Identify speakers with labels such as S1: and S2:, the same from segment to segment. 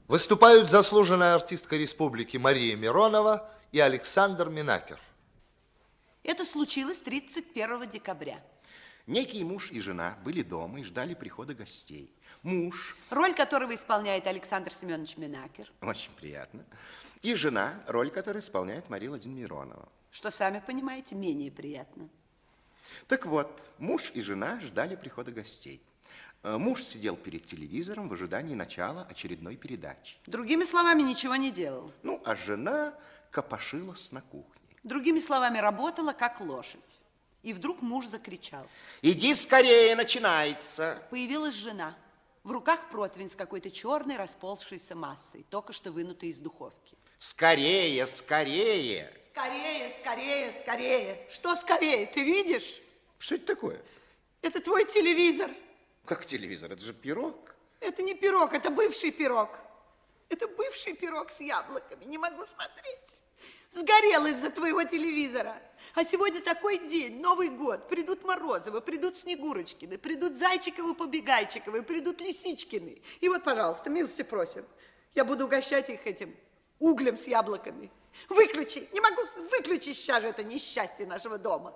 S1: Выступают заслуженная артистка республики Мария Миронова и Александр Минакер.
S2: Это случилось 31 декабря.
S3: Некий муж и жена были дома и ждали прихода гостей. Муж,
S2: роль которого исполняет Александр Семенович Минакер.
S3: очень приятно, и жена, роль которой исполняет Мария Владимировна Миронова.
S2: Что, сами понимаете, менее приятно.
S3: Так вот, муж и жена ждали прихода гостей. Муж сидел перед телевизором в ожидании начала очередной передачи.
S2: Другими словами, ничего не делал.
S3: Ну, а жена копошилась на кухне.
S2: Другими словами, работала как лошадь. И вдруг муж закричал.
S3: Иди скорее, начинается.
S2: Появилась жена. В руках противень с какой-то черной расползшейся массой, только что вынутой из духовки.
S3: Скорее, скорее.
S2: Скорее, скорее, скорее. Что скорее, ты видишь?
S3: Что это такое?
S2: Это твой телевизор.
S3: Как телевизор? Это же пирог.
S2: Это не пирог, это бывший пирог. Это бывший пирог с яблоками. Не могу смотреть. Сгорел из-за твоего телевизора. А сегодня такой день, Новый год. Придут Морозовы, придут Снегурочкины, придут Зайчиковы-Побегайчиковы, придут Лисичкины. И вот, пожалуйста, милости просим. Я буду угощать их этим углем с яблоками. Выключи, не могу выключить сейчас же это несчастье нашего дома.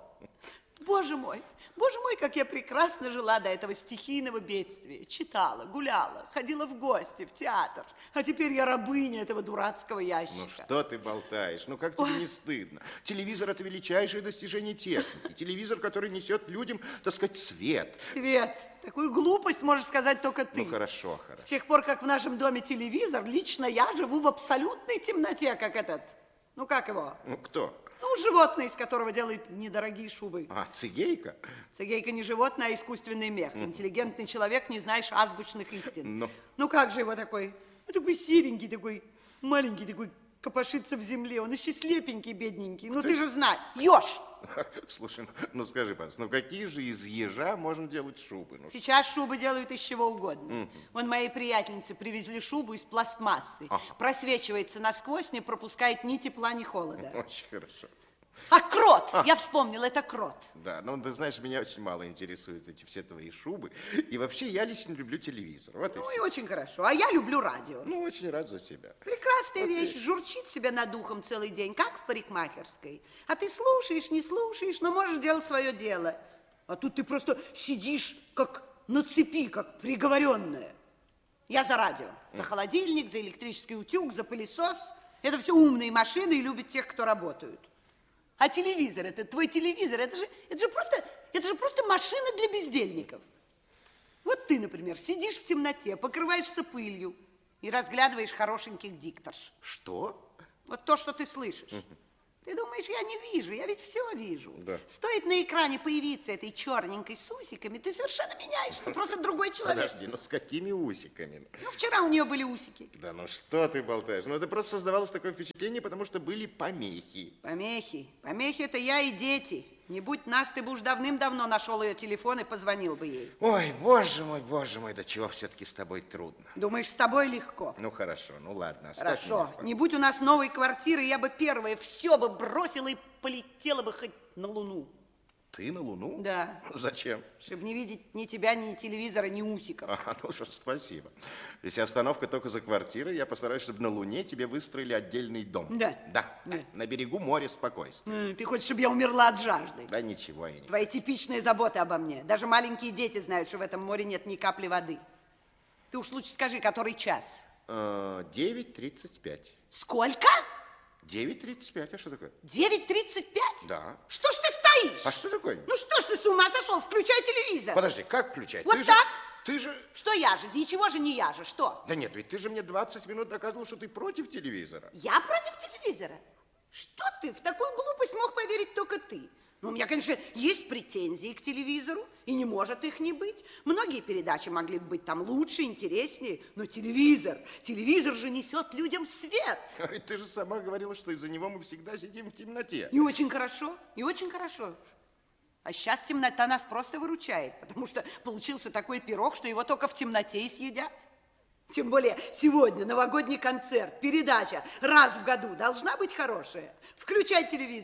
S2: Боже мой, как я прекрасно жила до этого стихийного бедствия. Читала, гуляла, ходила в гости, в театр. А теперь я рабыня этого дурацкого ящика.
S3: Ну что ты болтаешь? Ну как тебе не стыдно? Телевизор – это величайшее достижение техники. Телевизор, который несет людям, так сказать, свет.
S2: Свет. Такую глупость можешь сказать только ты.
S3: Ну хорошо, хорошо.
S2: С тех пор, как в нашем доме телевизор, лично я живу в абсолютной темноте, как этот. Ну как его?
S3: Ну кто?
S2: Ну, животное, из которого делают недорогие шубы.
S3: А, цигейка?
S2: Цигейка не животное, а искусственный мех. Интеллигентный человек, не знаешь азбучных истин.
S3: Ну.
S2: Ну, как же его такой? Ну, такой серенький, такой маленький, такой копошится в земле. Он еще слепенький, бедненький. Ну, ты же знаешь. Еж!
S3: Слушай, ну скажи, пожалуйста, ну какие же из ежа можно делать шубы? Ну,
S2: сейчас шубы делают из чего угодно. Вон моей приятельнице привезли шубу из пластмассы. Просвечивается насквозь, не пропускает ни тепла, ни холода.
S3: Очень хорошо.
S2: А крот! Я вспомнила, это крот.
S3: Да, ну ты знаешь, меня очень мало интересуют эти все твои шубы. И вообще я лично люблю телевизор. Вот
S2: Ну и очень хорошо. А я люблю радио.
S3: Ну, очень рад за тебя.
S2: Прекрасная вещь. Журчит себя над ухом целый день, как в парикмахерской. А ты слушаешь, не слушаешь, но можешь делать свое дело. А тут ты просто сидишь, как на цепи, как приговоренная. Я за радио. За холодильник, за электрический утюг, за пылесос. Это все умные машины и любят тех, кто работают. А телевизор, это твой телевизор, это же просто машина для бездельников. Вот ты, например, сидишь в темноте, покрываешься пылью и разглядываешь хорошеньких дикторш.
S3: Что?
S2: Вот то, что ты слышишь. Ты думаешь, я не вижу, я ведь все вижу.
S3: Да.
S2: Стоит на экране появиться этой черненькой с усиками, ты совершенно меняешься, просто другой человек.
S3: Подожди, ну с какими усиками?
S2: Ну, вчера у нее были усики.
S3: Да ну что ты болтаешь? Ну это просто создавалось такое впечатление, потому что были помехи.
S2: Помехи? Помехи это я и дети. Не будь нас, ты бы уж давным-давно нашел ее телефон и позвонил бы ей.
S3: Ой, боже мой, до чего все-таки с тобой трудно.
S2: Думаешь, с тобой легко?
S3: Ну хорошо, ну ладно.
S2: Хорошо. Не будь у нас новой квартиры, я бы первая все бы бросила и полетела бы хоть на Луну.
S3: Ты на Луну?
S2: Да.
S3: Зачем?
S2: Чтобы не видеть ни тебя, ни телевизора, ни усиков.
S3: Ага, ну что ж, спасибо. Если остановка только за квартирой, я постараюсь, чтобы на Луне тебе выстроили отдельный дом.
S2: Да.
S3: Да. На берегу моря спокойствия.
S2: Ты хочешь, чтобы я умерла от жажды?
S3: Да ничего я не...
S2: Твои типичные заботы обо мне. Даже маленькие дети знают, что в этом море нет ни капли воды. Ты уж лучше скажи, который час?
S3: 9:35.
S2: Сколько?
S3: 9:35, а что такое?
S2: 9:35?
S3: Да.
S2: Что ж ты стоишь?
S3: А что такое?
S2: Ну что ж ты с ума сошел? Включай телевизор.
S3: Подожди, как включать?
S2: Вот
S3: Ты
S2: так?
S3: Ты же...
S2: Что я же? Ничего же не я же. Что?
S3: Да нет, ведь ты же мне 20 минут доказывал, что ты против телевизора.
S2: Я против телевизора? Что ты? В такую глупость мог поверить только ты. Ну, у меня, конечно, есть претензии к телевизору, и не может их не быть. Многие передачи могли бы быть там лучше, интереснее, но телевизор же несет людям свет.
S3: Ты же сама говорила, что из-за него мы всегда сидим в темноте.
S2: И очень хорошо, и очень хорошо. А сейчас темнота нас просто выручает, потому что получился такой пирог, что его только в темноте и съедят. Тем более сегодня новогодний концерт, передача раз в году должна быть хорошая. Включай телевизор.